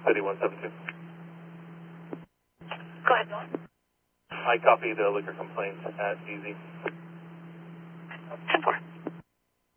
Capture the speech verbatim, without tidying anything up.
City one seven two. Go ahead. I copy the liquor complaint at D Z. ten four.